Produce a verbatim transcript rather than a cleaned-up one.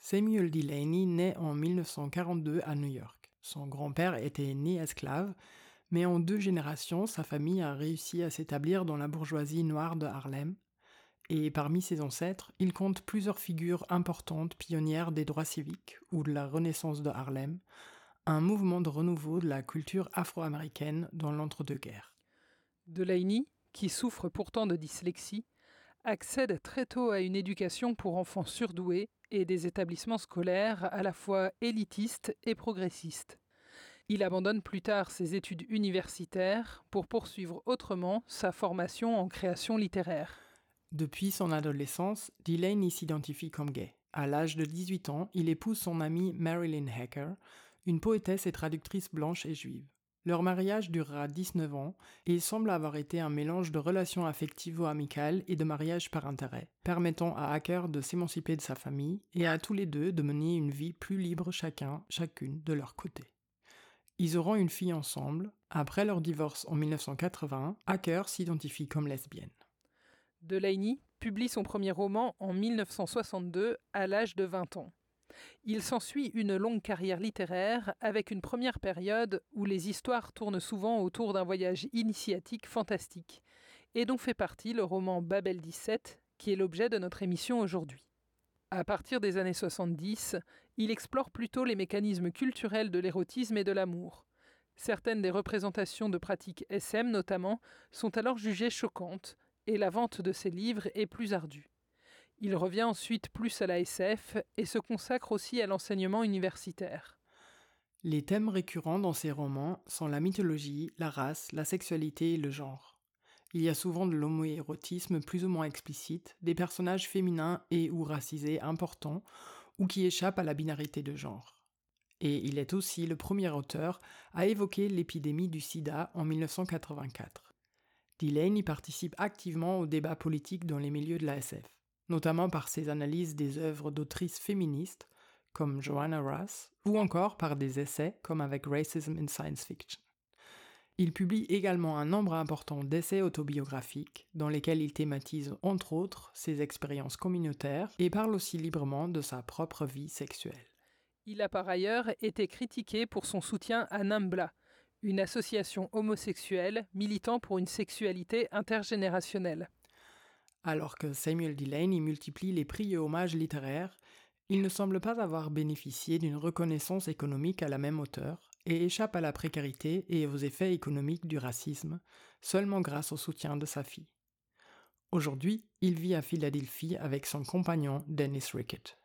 Samuel Delany naît en mille neuf cent quarante-deux à New York. Son grand-père était né esclave, mais en deux générations, sa famille a réussi à s'établir dans la bourgeoisie noire de Harlem, et parmi ses ancêtres, il compte plusieurs figures importantes pionnières des droits civiques ou de la Renaissance de Harlem, un mouvement de renouveau de la culture afro-américaine dans l'entre-deux-guerres. Delany, qui souffre pourtant de dyslexie, accède très tôt à une éducation pour enfants surdoués et des établissements scolaires à la fois élitistes et progressistes. Il abandonne plus tard ses études universitaires pour poursuivre autrement sa formation en création littéraire. Depuis son adolescence, Delany s'identifie comme gay. À l'âge de dix-huit ans, il épouse son amie Marilyn Hacker, une poétesse et traductrice blanche et juive. Leur mariage durera dix-neuf ans et semble avoir été un mélange de relations affectivo-amicales et de mariage par intérêt, permettant à Hacker de s'émanciper de sa famille et à tous les deux de mener une vie plus libre chacun, chacune de leur côté. Ils auront une fille ensemble. Après leur divorce en mille neuf cent quatre-vingts, Hacker s'identifie comme lesbienne. Delany publie son premier roman en mille neuf cent soixante-deux à l'âge de vingt ans. Il s'ensuit une longue carrière littéraire avec une première période où les histoires tournent souvent autour d'un voyage initiatique fantastique, et dont fait partie le roman Babel dix-sept, qui est l'objet de notre émission aujourd'hui. À partir des années soixante-dix, il explore plutôt les mécanismes culturels de l'érotisme et de l'amour. Certaines des représentations de pratiques S M notamment sont alors jugées choquantes, et la vente de ses livres est plus ardue. Il revient ensuite plus à la S F et se consacre aussi à l'enseignement universitaire. Les thèmes récurrents dans ses romans sont la mythologie, la race, la sexualité et le genre. Il y a souvent de l'homoérotisme plus ou moins explicite, des personnages féminins et ou racisés importants ou qui échappent à la binarité de genre. Et il est aussi le premier auteur à évoquer l'épidémie du sida en mille neuf cent quatre-vingt-quatre. Delany participe activement au débat politique dans les milieux de la S F, notamment par ses analyses des œuvres d'autrices féministes comme Joanna Russ, ou encore par des essais comme avec Racism in Science Fiction. Il publie également un nombre important d'essais autobiographiques dans lesquels il thématise entre autres ses expériences communautaires et parle aussi librement de sa propre vie sexuelle. Il a par ailleurs été critiqué pour son soutien à NAMBLA, une association homosexuelle militant pour une sexualité intergénérationnelle. Alors que Samuel Delany multiplie les prix et hommages littéraires, il ne semble pas avoir bénéficié d'une reconnaissance économique à la même hauteur et échappe à la précarité et aux effets économiques du racisme, seulement grâce au soutien de sa fille. Aujourd'hui, il vit à Philadelphie avec son compagnon Dennis Rickett.